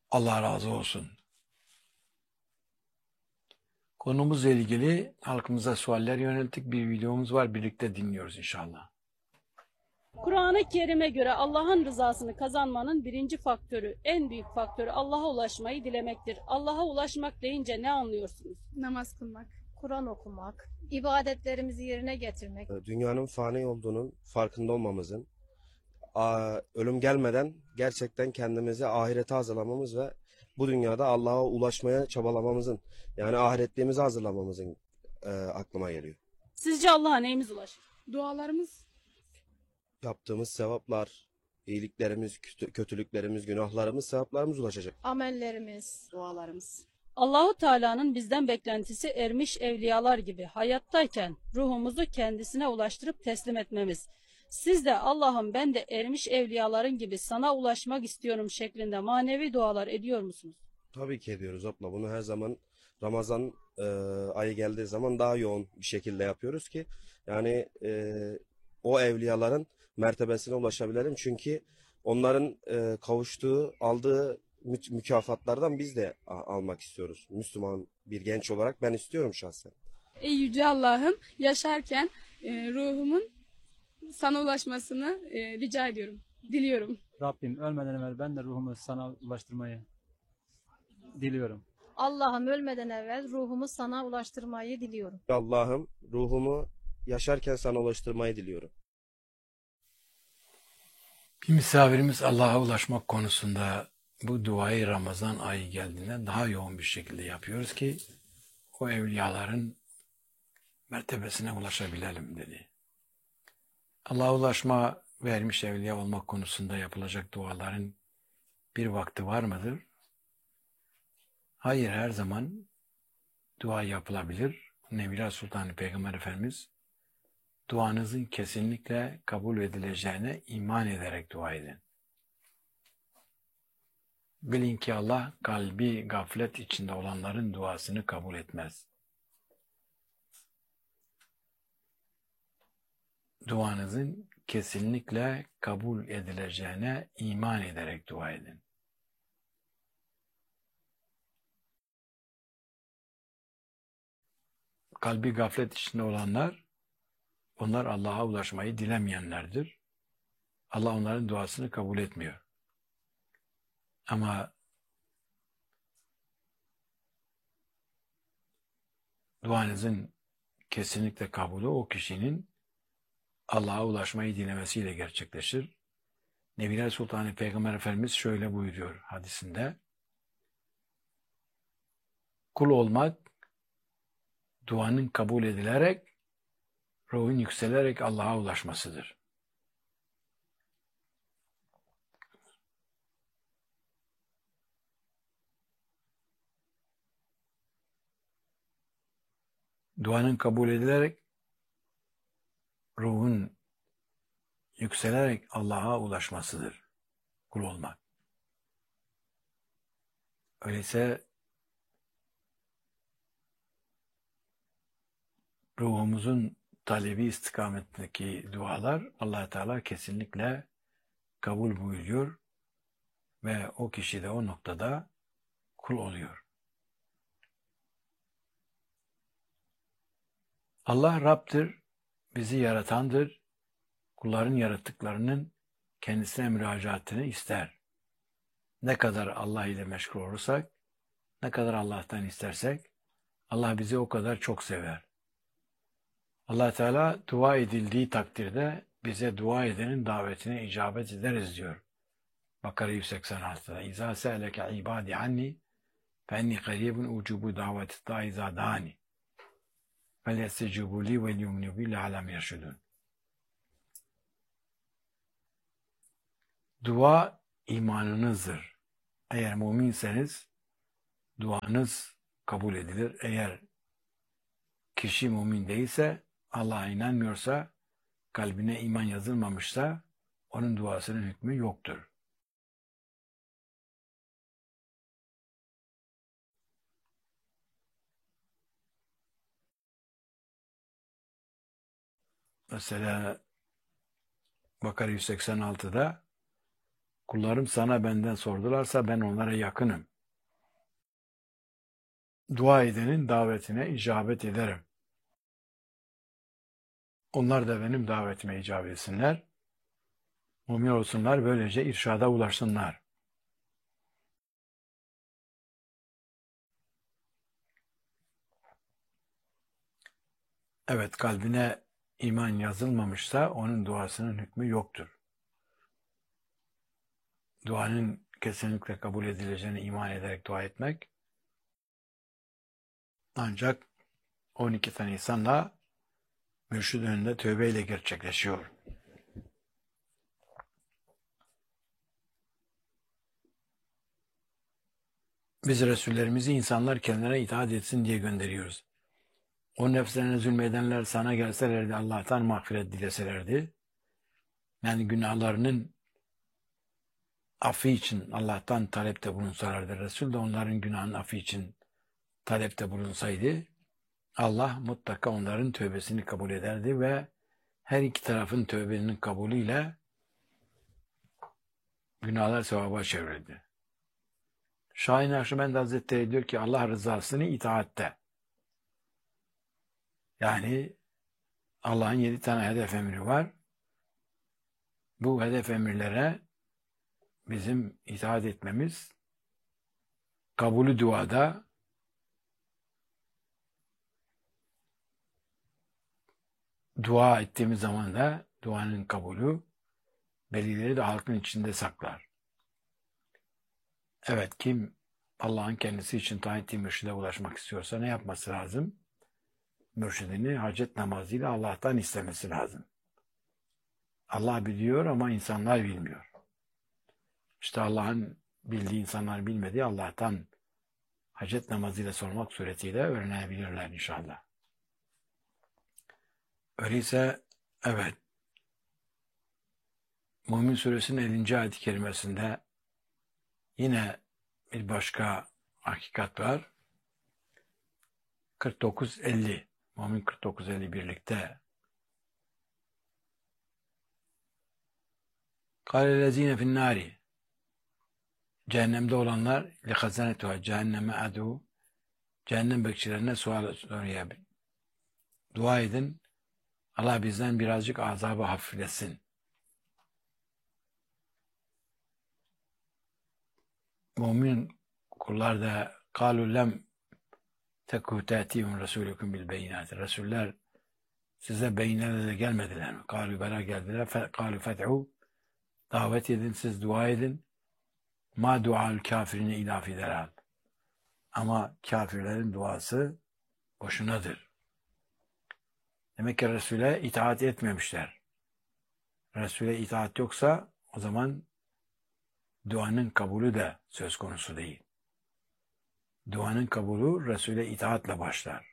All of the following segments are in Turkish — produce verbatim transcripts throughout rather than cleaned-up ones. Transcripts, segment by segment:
Allah razı olsun. Konumuzla ilgili halkımıza sualler yönelttik. Bir videomuz var. Birlikte dinliyoruz inşallah. Kur'an-ı Kerim'e göre Allah'ın rızasını kazanmanın birinci faktörü, en büyük faktörü Allah'a ulaşmayı dilemektir. Allah'a ulaşmak deyince ne anlıyorsunuz? Namaz kılmak. Kur'an okumak, ibadetlerimizi yerine getirmek. Dünyanın fani olduğunun farkında olmamızın, a- ölüm gelmeden gerçekten kendimizi ahirete hazırlamamız ve bu dünyada Allah'a ulaşmaya çabalamamızın, yani ahiretliğimizi hazırlamamızın e, aklıma geliyor. Sizce Allah'a neyimiz ulaşır? Dualarımız. Yaptığımız sevaplar, iyiliklerimiz, kötü- kötülüklerimiz, günahlarımız, sevaplarımız ulaşacak. Amellerimiz. Dualarımız. Allahu Teala'nın bizden beklentisi ermiş evliyalar gibi hayattayken ruhumuzu kendisine ulaştırıp teslim etmemiz. Siz de Allah'ım ben de ermiş evliyaların gibi sana ulaşmak istiyorum şeklinde manevi dualar ediyor musunuz? Tabii ki ediyoruz abla. Bunu her zaman Ramazan e, ayı geldiği zaman daha yoğun bir şekilde yapıyoruz ki yani e, o evliyaların mertebesine ulaşabilelim. Çünkü onların e, kavuştuğu, aldığı mü- mükafatlardan biz de a- almak istiyoruz. Müslüman bir genç olarak ben istiyorum şahsen. Ey Yüce Allah'ım, yaşarken e, ruhumun sana ulaşmasını e, rica ediyorum. Diliyorum. Rabbim ölmeden evvel ben de ruhumu sana ulaştırmayı diliyorum. Allah'ım ölmeden evvel ruhumu sana ulaştırmayı diliyorum. Allah'ım ruhumu yaşarken sana ulaştırmayı diliyorum. Bir misafirimiz Allah'a ulaşmak konusunda bu duayı Ramazan ayı geldiğinde daha yoğun bir şekilde yapıyoruz ki o evliyaların mertebesine ulaşabilelim dedi. Allah'a ulaşma vermiş evliya olmak konusunda yapılacak duaların bir vakti var mıdır? Hayır, her zaman dua yapılabilir. Nebiler Sultanı Peygamber Efendimiz duanızın kesinlikle kabul edileceğine iman ederek dua edin. Bilin ki Allah kalbi gaflet içinde olanların duasını kabul etmez. Duanızın kesinlikle kabul edileceğine iman ederek dua edin. Kalbi gaflet içinde olanlar, onlar Allah'a ulaşmayı dilemeyenlerdir. Allah onların duasını kabul etmiyor. Ama duanızın kesinlikle kabulü o kişinin Allah'a ulaşmayı dilemesiyle gerçekleşir. Nebiler Sultanı Peygamber Efendimiz şöyle buyuruyor hadisinde: kul olmak, duanın kabul edilerek, ruhun yükselerek Allah'a ulaşmasıdır. Duanın kabul edilerek, ruhun yükselerek Allah'a ulaşmasıdır kul olmak. Öyleyse ruhumuzun talebi istikametindeki dualar Allah Teala kesinlikle kabul buyuruyor ve o kişi de o noktada kul oluyor. Allah Rab'dir, bizi yaratandır. Kulların yarattıklarının kendisine müracaatını ister. Ne kadar Allah ile meşgul olursak, ne kadar Allah'tan istersek, Allah bizi o kadar çok sever. Allah Teala dua edildiği takdirde bize dua edenin davetine icabet ederiz diyor. Bakara yüz seksen altıda. İzâ se'leke ibâdi anni fe enni qarîbun ucubu daveti dâ izâ dâni ve liyestecibû lî ve liyumnû bî le'alem yerşudûn. Dua imanınızdır. Eğer müminseniz duanız kabul edilir. Eğer kişi mümin değilse, Allah'a inanmıyorsa, kalbine iman yazılmamışsa onun duasının hükmü yoktur. Mesela Bakara yüz seksen altıda Kullarım sana benden sordularsa ben onlara yakınım. Dua edenin davetine icabet ederim. Onlar da benim davetime icabet etsinler. Mümin olsunlar, böylece irşada ulaşsınlar. Evet, kalbine iman yazılmamışsa onun duasının hükmü yoktur. Duanın kesinlikle kabul edileceğine iman ederek dua etmek ancak on iki tane insanla mürşid önünde tövbeyle gerçekleşiyor. Biz Resullerimizi insanlar kendilerine itaat etsin diye gönderiyoruz. O nefslerine zulmedenler sana gelselerdi, Allah'tan mağfiret dileselerdi, yani günahlarının affı için Allah'tan talepte bulunsalardı, Resul de onların günahının affı için talepte bulunsaydı, Allah mutlaka onların tövbesini kabul ederdi ve her iki tarafın tövbenin kabulüyle günahlar sevaba çevrildi. Şahin Nakşibendi Hazretleri diyor ki Allah rızasını itaatte. Yani Allah'ın yedi tane hedef emri var. Bu hedef emirlere bizim itaat etmemiz, kabulü duada, dua ettiğimiz zaman da duanın kabulü belirleri de halkın içinde saklar. Evet, kim Allah'ın kendisi için tayin ettiği mürşide ulaşmak istiyorsa ne yapması lazım? Mürşidini hacet namazıyla Allah'tan istemesi lazım. Allah biliyor ama insanlar bilmiyor. İşte Allah'ın bildiği insanlar bilmediği Allah'tan hacet namazıyla sormak suretiyle öğrenebilirler inşallah. Öyleyse evet, Mümin Suresinin ellinci ayet-i kerimesinde yine bir başka hakikat var. kırk dokuz elli, Mümin kırk dokuz elli birlikte. Kâlellezîne finnâri, cehennemde olanlar lihazânetuhâ, cehenneme adû, cehennem bekçilerine sual soruya dua edin, Allah bizden birazcık azabı hafifletsin. Mümin kullar da kâlû lem tekû te'tîhum resûlüküm bil beyinâti. Resuller size beyinlerle gelmediler mi? Kâlû bela geldiler. Kâlû fet'û, davet edin, siz dua edin. Ma dua'l kafirine ilâ fî delâl. Ama kafirlerin duası boşunadır. Demek ki Resul'e itaat etmemişler. Resul'e itaat yoksa o zaman duanın kabulü de söz konusu değil. Duanın kabulü Resul'e itaatle başlar.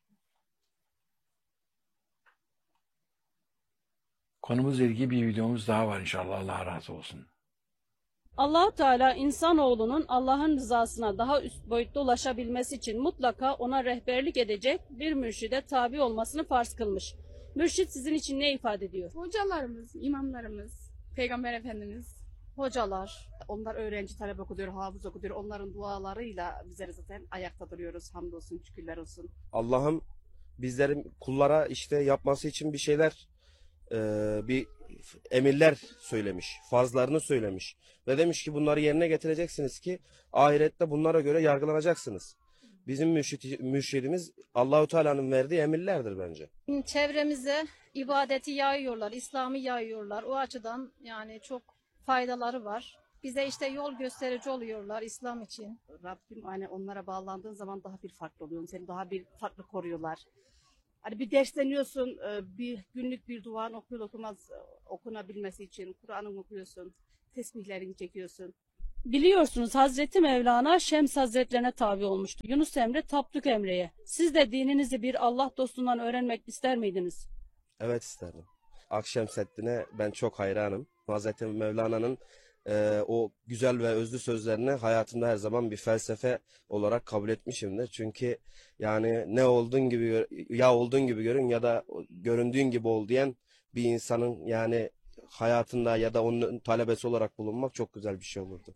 Konumuzla ilgili bir videomuz daha var inşallah. Allah razı olsun. Allah Teala insanoğlunun Allah'ın rızasına daha üst boyutta ulaşabilmesi için mutlaka ona rehberlik edecek bir mürşide tabi olmasını farz kılmış. Mürşid sizin için ne ifade ediyor? Hocalarımız, imamlarımız, Peygamber Efendimiz. Hocalar, Onlar öğrenci, talep okuyor, hafız okuyor. Onların dualarıyla bizler zaten ayakta duruyoruz. Hamdolsun, şükürler olsun. Allah'ım bizlerin kullara işte yapması için bir şeyler, e, bir emirler söylemiş, farzlarını söylemiş ve demiş ki bunları yerine getireceksiniz ki ahirette bunlara göre yargılanacaksınız. Bizim mürşid, mürşidimiz Allahu Teala'nın verdiği emirlerdir bence. çevremize ibadeti yayıyorlar, İslam'ı yayıyorlar. O açıdan yani çok faydaları var. Bize işte yol gösterici oluyorlar İslam için. Rabbim hani onlara bağlandığın zaman daha bir farklı oluyor. Seni daha bir farklı koruyorlar. Hani bir dersleniyorsun, bir günlük bir duan okuyor okumaz okunabilmesi için Kur'an'ı okuyorsun, tesbihlerini çekiyorsun. Biliyorsunuz Hazreti Mevlana Şems Hazretlerine tabi olmuştu. Yunus Emre Tapduk Emre'ye. Siz de dininizi bir Allah dostundan öğrenmek ister miydiniz? Evet, isterdim. Akşemseddin'e ben çok hayranım. Hazreti Mevlana'nın e, o güzel ve özlü sözlerini hayatımda her zaman bir felsefe olarak kabul etmişimdir. Çünkü yani ne olduğun gibi ya olduğun gibi görün ya da göründüğün gibi ol diyen bir insanın yani hayatında ya da onun talebesi olarak bulunmak çok güzel bir şey olurdu.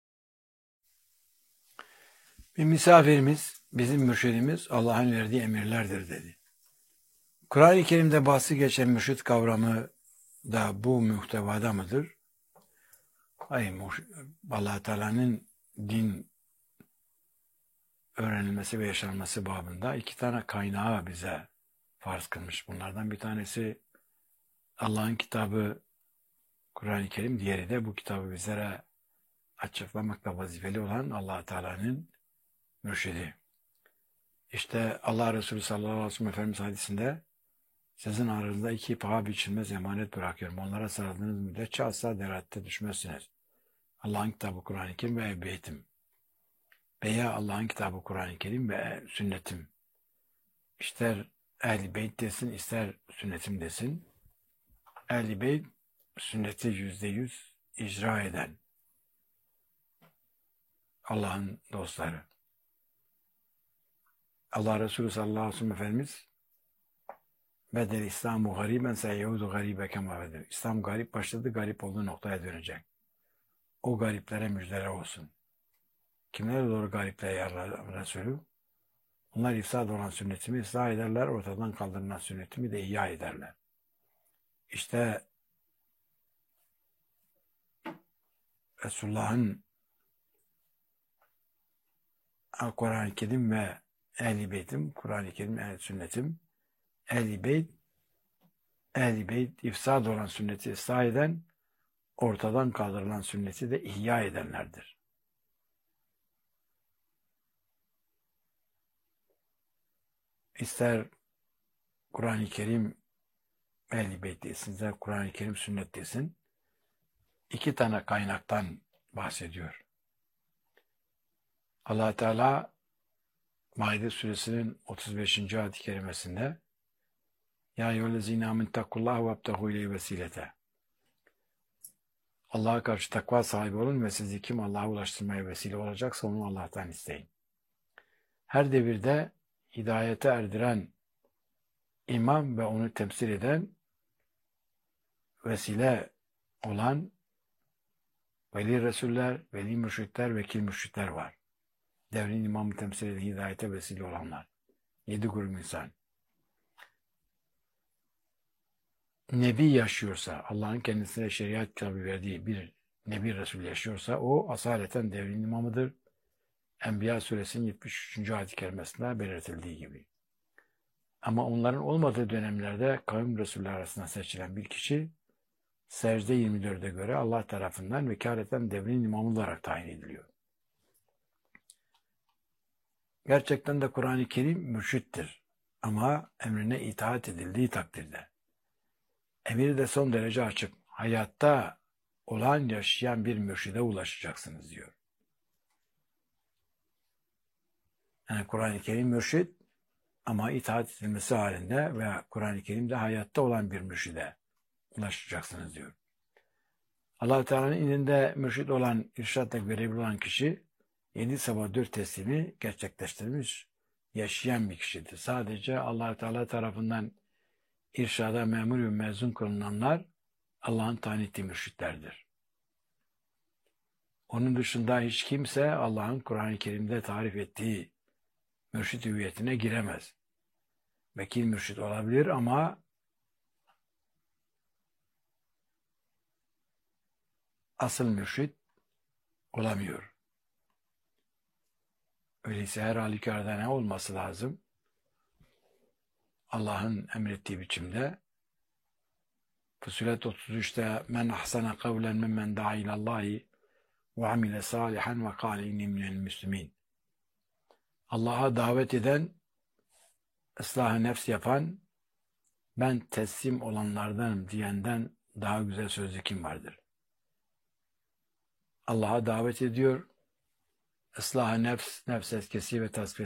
Bir misafirimiz, bizim mürşidimiz Allah'ın verdiği emirlerdir dedi. Kur'an-ı Kerim'de bahsi geçen mürşid kavramı da bu muhtevada mıdır? Hayır, Allah Teala'nın din öğrenilmesi ve yaşanması babında iki tane kaynağı bize farz kılmış. Bunlardan bir tanesi Allah'ın kitabı Kur'an-ı Kerim, diğeri de bu kitabı bizlere açıklamakla vazifeli olan Allah Teala'nın mürşidi. İşte Allah Resulü sallallahu aleyhi ve sellem Efendimiz hadisinde sizin aranızda iki paha biçilmez emanet bırakıyorum. Onlara sarıldığınız müddetçe asla deratte düşmezsiniz. Allah'ın kitabı Kur'an-ı Kerim ve beytim. Veya Allah'ın kitabı Kur'an-ı Kerim ve sünnetim. İster ehl-i beyt desin, ister sünnetim desin. Ehl-i beyt sünneti yüzde yüz icra eden Allah'ın dostları. Allah Resulü sallallahu aleyhi ve sellem Efendimiz Bedel İslamu gariben seyyehudu garibe kema bedel. İslam garip başladı, garip olduğu noktaya dönecek. O gariplere müjdeler olsun. Kimlere doğru gariplere yarlar Resulü? Onlar ifsad olan sünnetimi ıslah ederler, ortadan kaldırılan sünnetimi de ihya ederler. İşte Resulullah'ın Kur'an-ı Kerim ve Ehl-i Beyt'im, Kur'an-ı Kerim, Ehl-i Sünnetim, Ehl-i Beyt, Ehl-i Beyt ifsad olan sünneti ıslah eden, ortadan kaldırılan sünneti de ihya edenlerdir. İster Kur'an-ı Kerim Ehl-i Beyt desin, ister Kur'an-ı Kerim sünnet desin, iki tane kaynaktan bahsediyor. Allah Teala Maide suresinin otuz beşinci ayet-i kerimesinde Ya eyyühellezîne âmentekullah ve ebtehû ileyhi vesilete. Allah'a karşı takva sahibi olun ve sizi kim Allah'a ulaştırmaya vesile olacaksa onu Allah'tan isteyin. Her devirde hidayete erdiren imam ve onu temsil eden vesile olan veli resuller, veli mürşitler, vekil mürşitler var. Devrin imamı temsil eden hidayete vesile olanlar. Yedi grup insan. Nebi yaşıyorsa, Allah'ın kendisine şeriat kitabı verdiği bir Nebi Resul yaşıyorsa o asaleten devrin imamıdır. Enbiya suresinin yetmiş üçüncü ayet-i kerimesinde belirtildiği gibi. Ama onların olmadığı dönemlerde kavim Resuller arasında seçilen bir kişi Secde yirmi dörde göre Allah tarafından vekaleten devrin imamı olarak tayin ediliyor. Gerçekten de Kur'an-ı Kerim mürşittir. Ama emrine itaat edildiği takdirde. Emir de son derece açık. Hayatta olan yaşayan bir mürşide ulaşacaksınız diyor. Yani Kur'an-ı Kerim mürşit ama itaat edilmesi halinde veya Kur'an-ı Kerim'de hayatta olan bir mürşide ulaşacaksınız diyor. Allah-u Teala'nın indinde mürşit olan, irşatla görevli olan kişi yedi sabah dört teslimi gerçekleştirmiş, yaşayan bir kişidir. Sadece Allah-u Teala tarafından irşada memur ve mezun kılınanlar Allah'ın tayin ettiği mürşitlerdir. Onun dışında hiç kimse Allah'ın Kur'an-ı Kerim'de tarif ettiği mürşit hüviyetine giremez. Vekil mürşit olabilir ama asıl mürşit olamıyor. Öyleyse her halükarda ne olması lazım? Allah'ın emrettiği biçimde Fussilet otuz üçte men ahsana kavlen mimmen da'a ilallahi ve amile salihan ve kâle inni minel müslimin. Allah'a davet eden, ıslah-ı nefs yapan, ben teslim olanlardanım diyenden daha güzel sözlü kim vardır? Allah'a davet ediyor, ıslah-ı nefs, nefs eskisi ve tasfiye